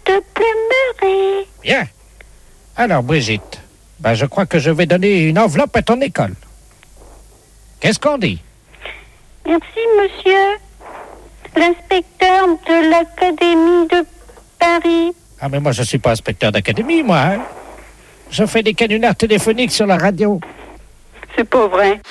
de plumerie. Bien. Alors, Brigitte, je crois que je vais donner une enveloppe à ton école. Qu'est-ce qu'on dit? Merci, monsieur. L'inspecteur de l'Académie de Paris. Ah, mais moi, je suis pas inspecteur d'académie, moi. Hein? Je fais des canulars téléphoniques sur la radio. C'est pas vrai.